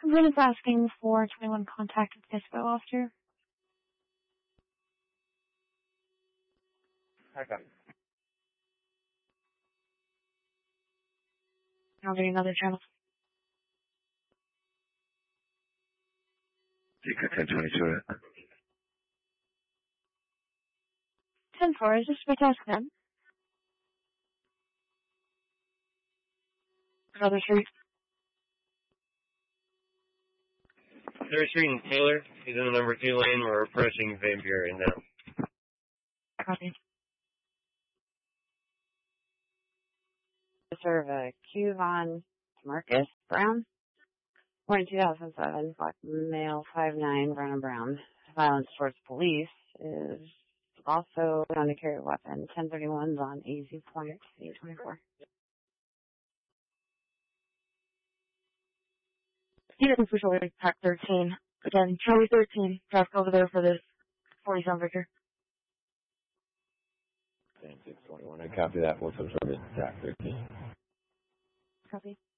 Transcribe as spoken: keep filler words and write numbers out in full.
Glenn is asking for twenty-one contact with Fisco officer. I got it. I'll get another channel. ten twenty-two. ten four, is this my task then? Another street. Third Street and Taylor. He's in the number two lane. We're approaching Van Buren now. Copy. Serve a Cuvon Marcus Brown. Point two thousand seven, black male, five nine, brown and brown. Violence towards police is also on to carry a weapon. ten thirty-one's on A Z point eight twenty-four. He doesn't push away Pack thirteen. Again, Charlie thirteen. Traffic over there for this forty-seven Victor. ten six twenty-one. I copy that. What's up, service? Pack thirteen. Copy.